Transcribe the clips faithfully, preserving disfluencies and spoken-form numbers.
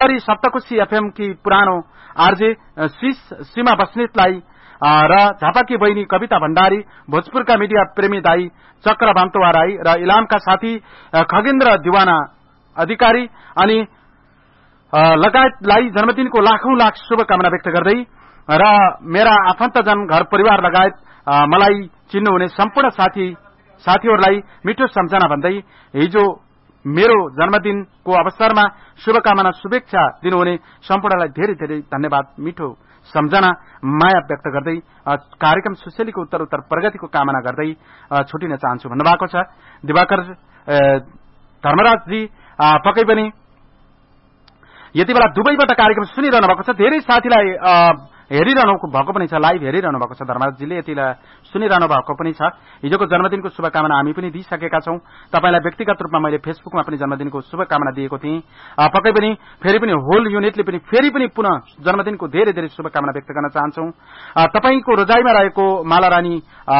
गरी सप्तकोशी एफएम की पुरानो आरजे सीमा बस्नेतलाई र झापाकी बहिनी कविता भण्डारी, भोजपुरका मिडिया प्रेमी दाई चक्र बान्तोवा राई र इलामका साथी खगेन्द्र दिवाना अधिकारी अनि लगायतलाई जन्मदिनको लाखौं लाख शुभकामना व्यक्त गर्दै र मेरा आफन्तजन घर परिवार लगायत मलाई चिन्नुहुने सम्पूर्ण साथी साथीहरूलाई मिठो सम्झना भन्दै हिजो मेरो जन्मदिनको अवसरमा शुभकामना शुभेच्छा दिनुहुने सम्पूर्णलाई धेरै धेरै धन्यवाद, मिठो सम्झना, माया व्यक्त गर्दै कार्यक्रम सुसेलीको उत्तर उत्तर प्रगतिको कामना गर्दै छुटिन चाहन्छु भन्नुभएको छ। दिवाकर धर्मराजजी पक्कै पनि यति बेला दुबईबाट कार्यक्रम सुनिरहनु भएको छ। धेरै साथीलाई हेरिरहनु भएको पनि छ, लाइभ हेरिरहनु भएको छ। धर्मराजजीले यति बेला सुनिरहनु भएको पनि छ। हिजोको जन्मदिनको शुभकामना हामी पनि दिइसकेका छौं। तपाईलाई व्यक्तिगत रूपमा मैले फेसबुकमा पनि जन्मदिनको शुभकामना दिएको थिएँ। पक्कै पनि फेरि पनि होल युनिटले पनि फेरि पनि पुनः जन्मदिनको धेरै धेरै शुभकामना व्यक्त गर्न चाहन्छौं। तपाईको रोजाइमा रहेको मालारानी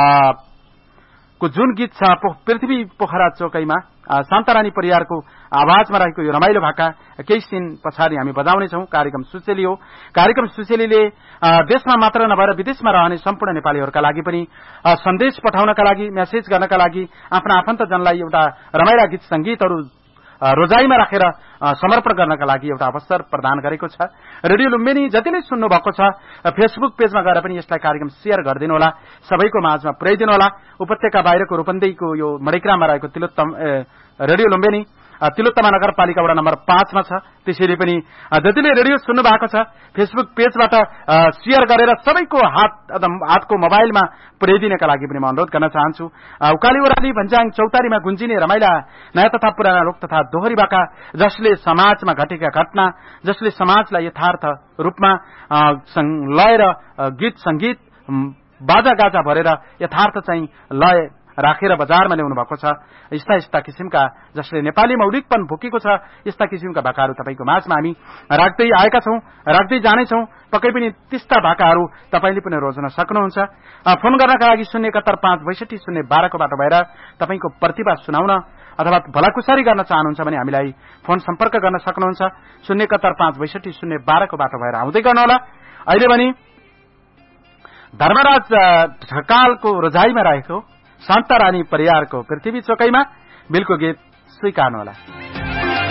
को जुन गीत छ पृथ्वी पोखरा चौकैमा शान्तारानी परियारको आवाजमा रहेको यो रमाइलो भाका केही दिन पछाडि हामी बजाउनेछौं। कार्यक्रम सुसेली हो। कार्यक्रम सुसेलीले देशमा मात्र नभएर विदेशमा रहने सम्पूर्ण नेपालीहरूका लागि पनि सन्देश पठाउनका लागि, मेसेज गर्नका लागि, आफ्ना आफन्तजनलाई एउटा रमाइला गीत संगीतहरू रोजाइमा राखेर समर्पण गर्नका लागि एउटा अवसर प्रदान गरेको छ। रेडियो लुम्बिनी जतिले सुन्नु भएको छ फेसबुक पेजमा गएर पनि यसलाई कार्यक्रम शेयर गरिदिनु होला, सबैको माझमा पुर्याइदिनु होला। उपत्यका बाहिरको रूपन्देहीको यो मणिग्राममा रहेको तिलोत्तम रेडियो लुम्बिनी तिलोत्तमा नगरपालिका वडा नम्बर पाँचमा छ। त्यसैले पनि जतिले रेडियो सुन्नु भएको छ फेसबुक पेजबाट शेयर गरेर सबैको हात हातको मोबाइलमा पुर्याइदिनका लागि पनि म अनुरोध गर्न चाहन्छु। उकाली ओराली भन्ज्याङ चौतारीमा गुन्जिने रमाइला नयाँ तथा पुराना लोक तथा दोहोरी भाका जसले समाजमा घटेका घटना, जसले समाजलाई यथार्थ रूपमा लय र गीत संगीत बाजा गाजा भरेर यथार्थ चाहिँ लय राखेर बजारमा ल्याउनु भएको छ। यस्ता यस्ता किसिमका जसले नेपाली मौलिकपन भोकेको छ यस्ता किसिमका भाकाहरू तपाईको माझमा हामी राख्दै आएका छौं, राख्दै जानेछौं। पक्कै पनि त्यस्ता भाकाहरू तपाईले पनि रोज्न सक्नुहुन्छ। फोन गर्नका लागि शून्य एकहत्तर पाँच बैसठी शून्य बाह्रको बाटो भएर तपाईको प्रतिभा सुनाउन अथवा भलाकुसारी गर्न चाहनुहुन्छ भने हामीलाई फोन सम्पर्क गर्न सक्नुहुन्छ। शून्य एकहत्तर पाँच बैसठी शून्य बाह्रको बाटो भएर आउँदै गर्नुहोला। अहिले पनि धर्मराज ढकालको रोजाइमा रहेको शान्तारानी परियारको पृथ्वी चोकैमा बिलको गीत स्वीकार्नुहोला।